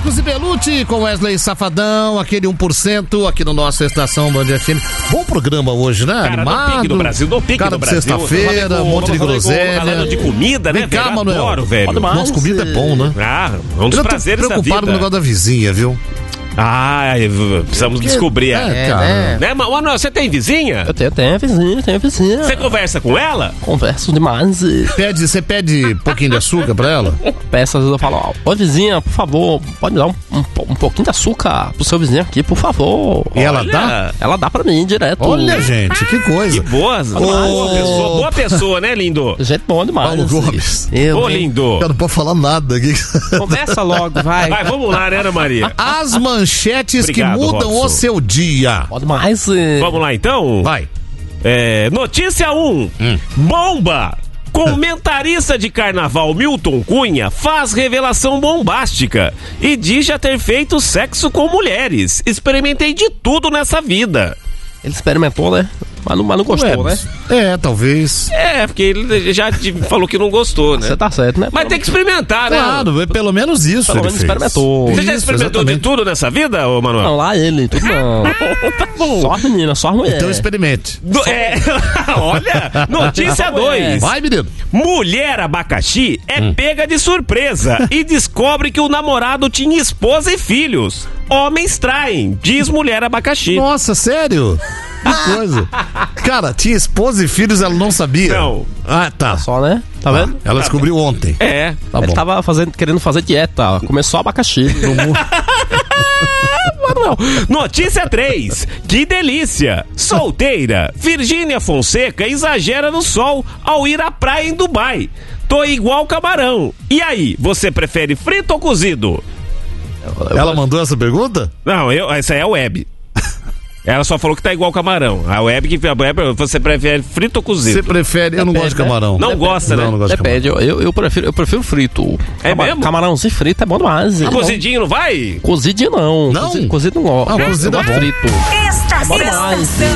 Marcos e Belucci com Wesley Safadão, aquele 1% aqui no nosso Estação Band FM. Bom programa hoje, né? Cara, animado. no pique do Brasil, no pique cara do Brasil. Sexta-feira, um monte de groselha. Falando de comida, né, Vem cá, velho? Manuel. Adoro, velho. Nossa, comida é bom, né? Um dos prazeres da vida. Eu tô preocupado com o negócio da vizinha, viu? Precisamos descobrir. Cara. Né, Manuel, você tem vizinha? Eu tenho vizinha. Você conversa com ela? Converso demais. Você pede um pouquinho de açúcar pra ela? Peço, às vezes eu falo, ô vizinha, por favor, pode me dar um pouquinho de açúcar pro seu vizinho aqui, por favor. E ela dá? Ela dá pra mim direto. Olha, gente, que coisa. Que boa pessoa, né, lindo? Gente boa demais. Paulo Gomes. Ô, lindo. Eu não posso falar nada aqui. Conversa logo, vai. Vai, vamos lá, né, Ana Maria? As manchetes Obrigado, que mudam Robson. o seu dia. Pode mais. Vamos lá, então? Vai. Notícia 1. Bomba! Comentarista de carnaval Milton Cunha faz revelação bombástica e diz já ter feito sexo com mulheres. Experimentei de tudo nessa vida. Ele experimentou, né? Mas não gostou, né? Talvez. Porque ele já falou que não gostou, né? Você tá certo, né? Mas tem que experimentar, né? Claro, pelo menos isso. Pelo ele menos fez. experimentou. Você já Isso, experimentou exatamente. de tudo nessa vida, ô Manuel? Não, lá ele, tudo não. Tá bom. Só as meninas, só as mulheres. Então experimente. Olha, notícia 2. Vai, menino. Mulher abacaxi é pega de surpresa e descobre que o namorado tinha esposa e filhos. Homens traem, diz mulher abacaxi. Nossa, sério? Que coisa. Cara, tinha esposa e filhos, ela não sabia? Não. Ah, tá. Só, né? Tá vendo? Ela descobriu ontem. Tá Ele bom. tava querendo fazer dieta. Começou abacaxi. Manuel. Notícia 3. Que delícia. Solteira. Virgínia Fonseca exagera no sol ao ir à praia em Dubai. Tô igual camarão. E aí, você prefere frito ou cozido? Ela mandou essa pergunta? Não, essa aí é a Web. Ela só falou que tá igual camarão. A Web você prefere frito ou cozido? Você prefere? Eu não gosto de camarão. Não gosta, né? Não gosto de Depende, eu prefiro frito. É mesmo? Camarãozinho frito é bom demais. Cozidinho não vai? Cozidinho não. Não? Cozido não gosto. Cozido Eu é gosto bom. frito. Bom demais.